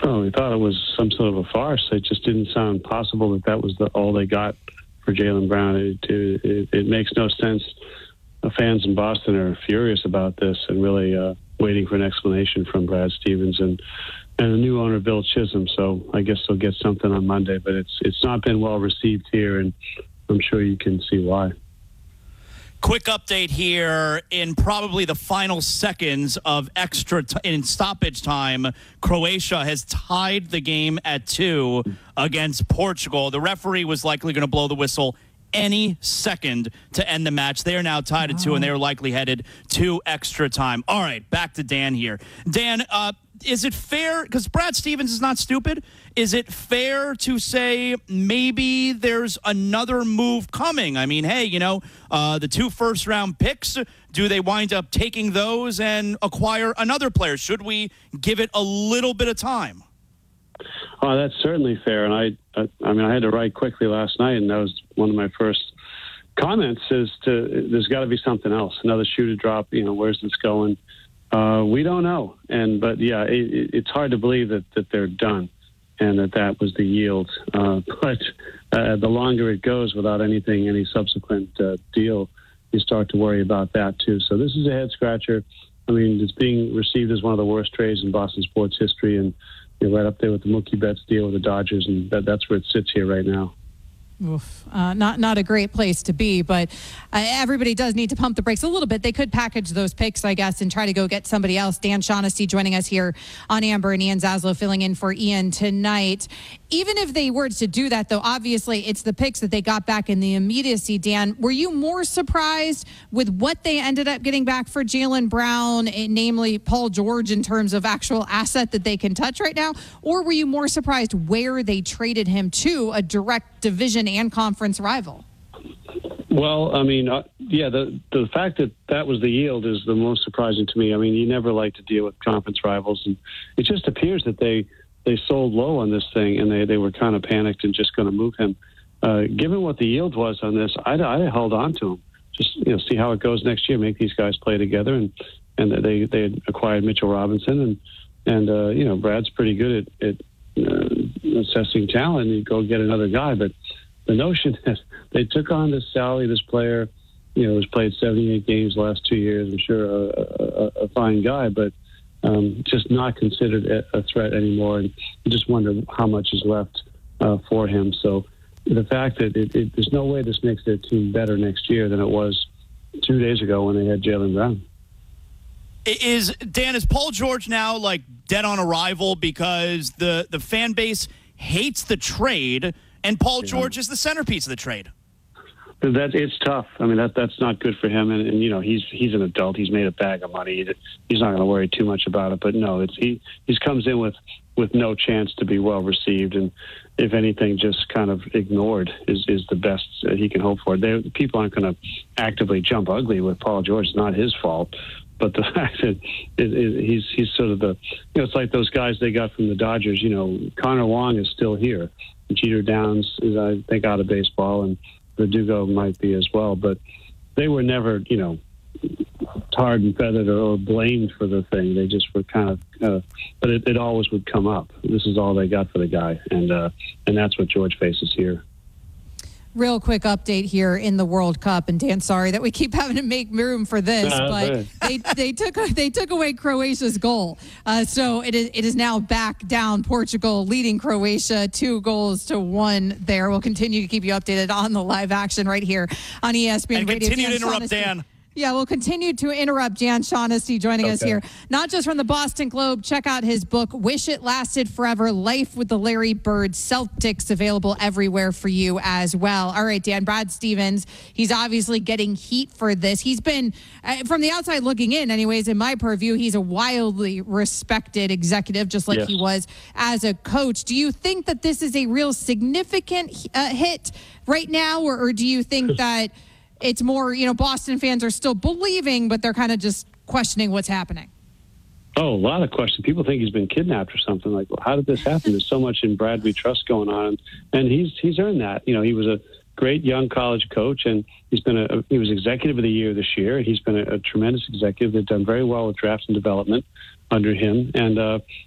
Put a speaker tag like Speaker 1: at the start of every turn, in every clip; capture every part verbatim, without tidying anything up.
Speaker 1: Oh, we thought it was some sort of a farce. It just didn't sound possible that that was the, all they got for Jaylen Brown. It, it, it makes no sense. The fans in Boston are furious about this and really uh, waiting for an explanation from Brad Stevens and, and the new owner, Bill Chisholm. So I guess they'll get something on Monday, but it's it's not been well received here, and I'm sure you can see why.
Speaker 2: Quick update here in probably the final seconds of extra t- in stoppage time. Croatia has tied the game at two against Portugal. The referee was likely going to blow the whistle any second to end the match. They are now tied at two, and they are likely headed to extra time. All right, back to Dan here. Dan, uh, is it fair, because Brad Stevens is not stupid, is it fair to say maybe there's another move coming? I mean, hey, you know, uh, the two first-round picks, do they wind up taking those and acquire another player? Should we give it a little bit of time?
Speaker 1: Oh, that's certainly fair. And I, I, I mean, I had to write quickly last night, and that was one of my first comments is to, there's got to be something else, another shoe to drop. You know, where's this going? Uh, we don't know. And, but yeah, it, it's hard to believe that, that they're done and that that was the yield. Uh, but uh, the longer it goes without anything, any subsequent uh, deal, you start to worry about that too. So this is a head scratcher. I mean, it's being received as one of the worst trades in Boston sports history, and you're right up there with the Mookie Betts deal with the Dodgers, and that, that's where it sits here right now.
Speaker 3: Oof. Uh, not not a great place to be, but uh, everybody does need to pump the brakes a little bit. They could package those picks, I guess, and try to go get somebody else. Dan Shaughnessy joining us here on Amber, and Ian Zaslow filling in for Ian tonight. Even if they were to do that, though, obviously it's the picks that they got back in the immediacy. Dan, were you more surprised with what they ended up getting back for Jaylen Brown, namely Paul George, in terms of actual asset that they can touch right now? Or were you more surprised where they traded him to, a direct division and conference rival?
Speaker 1: Well, I mean, uh, yeah, the the fact that that was the yield is the most surprising to me. I mean, you never like to deal with conference rivals, and it just appears that they they sold low on this thing, and they, they were kind of panicked and just going to move him. Uh, given what the yield was on this, I'd, I'd held on to him. Just, you know, see how it goes next year, make these guys play together, and and they they had acquired Mitchell Robinson, and and uh, you know, Brad's pretty good at, at uh, assessing talent. You go get another guy, but the notion that they took on this Sally, this player, you know, who's played seventy-eight games the last two years, I'm sure a, a, a fine guy, but um, just not considered a threat anymore. And you just wonder how much is left uh, for him. So the fact that it, it, there's no way this makes their team better next year than it was two days ago when they had Jaylen Brown.
Speaker 2: Is, Dan, is Paul George now like dead on arrival because the, the fan base hates the trade, and Paul yeah. George is the centerpiece of the trade?
Speaker 1: That it's tough. I mean, that that's not good for him. And, and you know, he's he's an adult. He's made a bag of money. He's not going to worry too much about it. But no, it's he he comes in with with no chance to be well received, and if anything, just kind of ignored is is the best he can hope for. They, people aren't going to actively jump ugly with Paul George. It's not his fault. But the fact that it, it, he's he's sort of the, you know, it's like those guys they got from the Dodgers. You know, Connor Wong is still here. Jeter Downs is, I think, out of baseball, and Verdugo might be as well. But they were never, you know, tarred and feathered or, or blamed for the thing. They just were kind of, uh, but it, it always would come up. This is all they got for the guy, and uh, and that's what George faces here.
Speaker 3: Real quick update here in the World Cup, and Dan, sorry that we keep having to make room for this,
Speaker 1: no,
Speaker 3: but they they took they took away Croatia's goal, uh, so it is it is now back down. Portugal leading Croatia two goals to one. There, we'll continue to keep you updated on the live action right here on E S P N
Speaker 2: and
Speaker 3: Radio.
Speaker 2: Continue to interrupt Dan.
Speaker 3: Yeah, we'll continue to interrupt Dan Shaughnessy joining okay. us here. Not just from the Boston Globe. Check out his book, Wish It Lasted Forever, Life with the Larry Bird Celtics, available everywhere for you as well. All right, Dan, Brad Stevens, he's obviously getting heat for this. He's been, uh, from the outside looking in, anyways, in my purview, he's a wildly respected executive, just like yes. he was as a coach. Do you think that this is a real significant uh, hit right now, or, or do you think that it's more, you know, Boston fans are still believing, but they're kind of just questioning what's happening?
Speaker 1: Oh, a lot of questions. People think he's been kidnapped or something. Like, well, how did this happen? There's so much in Brad we trust going on, and he's he's earned that. You know, he was a great young college coach, and he's been a he was executive of the year this year. He's been a, a tremendous executive. They've done very well with draft and development under him, and uh,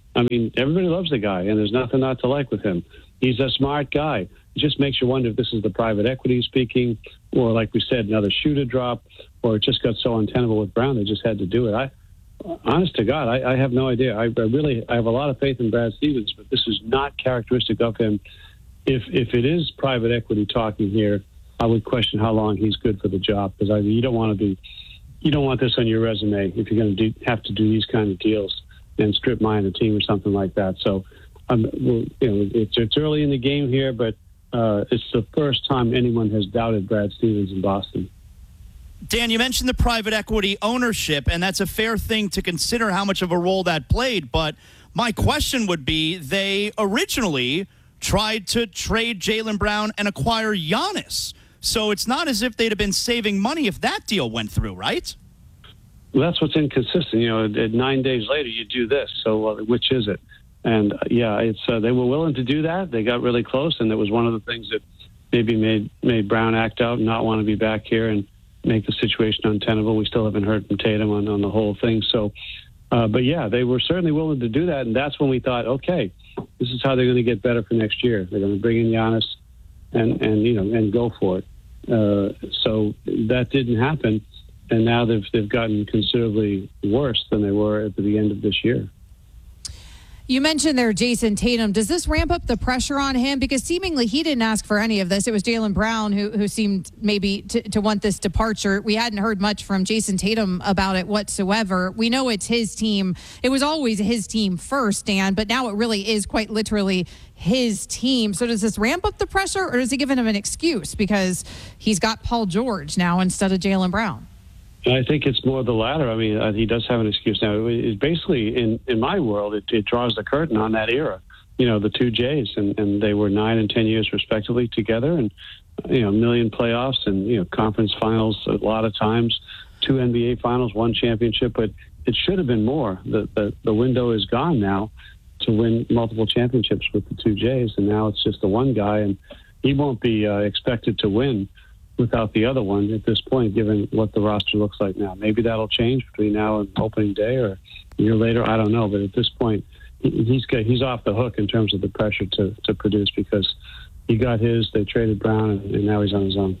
Speaker 1: I mean, everybody loves the guy, and there's nothing not to like with him. He's a smart guy. It just makes you wonder if this is the private equity speaking, or like we said, another shoe to drop, or it just got so untenable with Brown they just had to do it. I, honest to God, I, I have no idea. I, I really I have a lot of faith in Brad Stevens, but this is not characteristic of him. If if it is private equity talking here, I would question how long he's good for the job, because I you don't want to be you don't want this on your resume if you're going to do, have to do these kind of deals and strip mine the team or something like that. So, um, well, you know, it's it's early in the game here, but uh, it's the first time anyone has doubted Brad Stevens in Boston.
Speaker 2: Dan, you mentioned the private equity ownership, and that's a fair thing to consider how much of a role that played. But my question would be, they originally tried to trade Jaylen Brown and acquire Giannis. So it's not as if they'd have been saving money if that deal went through, right?
Speaker 1: Well, that's what's inconsistent. You know, nine days later, you do this. So uh, which is it? And, uh, yeah, it's uh, they were willing to do that. They got really close, and it was one of the things that maybe made, made Brown act out and not want to be back here and make the situation untenable. We still haven't heard from Tatum on, on the whole thing. So, uh, but, yeah, they were certainly willing to do that, and that's when we thought, okay, this is how they're going to get better for next year. They're going to bring in Giannis and, and you know, and go for it. Uh, so that didn't happen, and now they've they've gotten considerably worse than they were at the end of this year.
Speaker 3: You mentioned there Jason Tatum. Does this ramp up the pressure on him? Because seemingly he didn't ask for any of this. It was Jaylen Brown who who seemed maybe to, to want this departure. We hadn't heard much from Jason Tatum about it whatsoever. We know it's his team. It was always his team first, Dan, but now it really is quite literally his team. So does this ramp up the pressure, or does it give him an excuse because he's got Paul George now instead of Jaylen Brown?
Speaker 1: I think it's more the latter. I mean, uh, he does have an excuse now. It's basically, in, in my world, it, it draws the curtain on that era. You know, the two Jays, and, and they were nine and ten years respectively together, and, you know, a million playoffs and, you know, conference finals a lot of times, two N B A finals, one championship, but it should have been more. The, the, the window is gone now to win multiple championships with the two Jays, and now it's just the one guy, and he won't be uh, expected to win without the other one at this point, given what the roster looks like now. Maybe that'll change between now and opening day or a year later. I don't know. But at this point, he's got, he's off the hook in terms of the pressure to, to produce, because he got his, they traded Brown, and, and now he's on his own.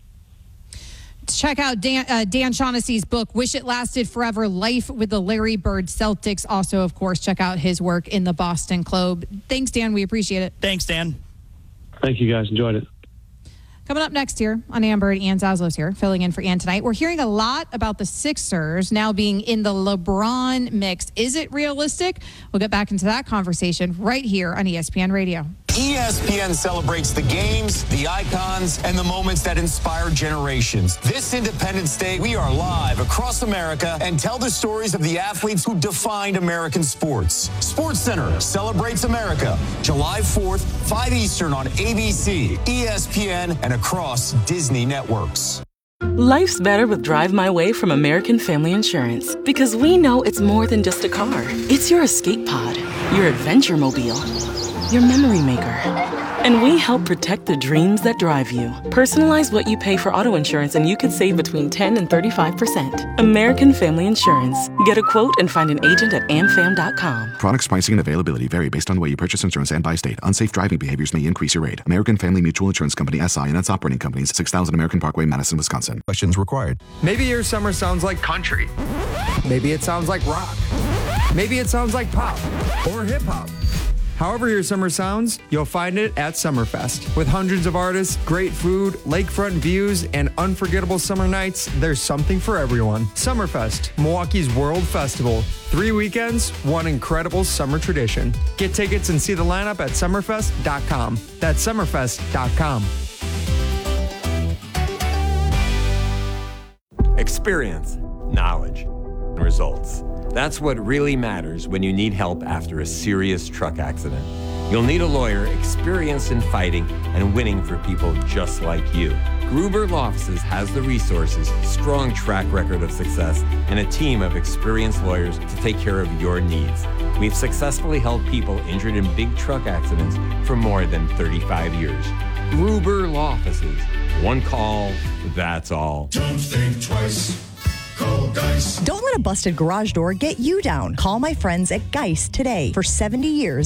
Speaker 3: Check out Dan, uh, Dan Shaughnessy's book, Wish It Lasted Forever, Life with the Larry Bird Celtics. Also, of course, check out his work in the Boston Globe. Thanks, Dan. We appreciate it.
Speaker 2: Thanks, Dan.
Speaker 1: Thank you, guys. Enjoyed it.
Speaker 3: Coming up next here on Amber, Ann Zaslos here, filling in for Ann tonight. We're hearing a lot about the Sixers now being in the LeBron mix. Is it realistic? We'll get back into that conversation right here on E S P N Radio.
Speaker 4: E S P N celebrates the games, the icons, and the moments that inspire generations. This Independence Day, we are live across America and tell the stories of the athletes who defined American sports. SportsCenter celebrates America, July fourth, five Eastern on A B C, E S P N, and across Disney networks.
Speaker 5: Life's better with Drive My Way from American Family Insurance, because we know it's more than just a car. It's your escape pod, your adventure mobile, your memory maker. And we help protect the dreams that drive you. Personalize what you pay for auto insurance and you could save between ten and thirty-five percent. American Family Insurance. Get a quote and find an agent at am fam dot com.
Speaker 6: Products, pricing, and availability vary based on the way you purchase insurance and by state. Unsafe driving behaviors may increase your rate. American Family Mutual Insurance Company, S I and its operating companies, six thousand American Parkway, Madison, Wisconsin. Questions required.
Speaker 7: Maybe your summer sounds like country. Maybe it sounds like rock. Maybe it sounds like pop or hip hop. However your summer sounds, you'll find it at Summerfest. With hundreds of artists, great food, lakefront views, and unforgettable summer nights, there's something for everyone. Summerfest, Milwaukee's World Festival. Three weekends, one incredible summer tradition. Get tickets and see the lineup at summerfest dot com. That's summerfest dot com.
Speaker 8: Experience, knowledge, and results. That's what really matters when you need help after a serious truck accident. You'll need a lawyer experienced in fighting and winning for people just like you. Gruber Law Offices has the resources, strong track record of success, and a team of experienced lawyers to take care of your needs. We've successfully helped people injured in big truck accidents for more than thirty-five years. Gruber Law Offices. One call, that's all.
Speaker 9: Don't think twice. Don't let a busted garage door get you down. Call my friends at Geist today. For seventy years,